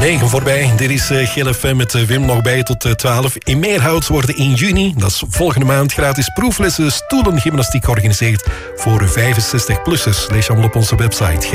9 voorbij. Dit is Gil FM met Wim nog bij tot 12. In Meerhout worden in juni, dat is volgende maand, gratis proeflessen stoelengymnastiek georganiseerd voor 65-plussers. Lees je allemaal op onze website.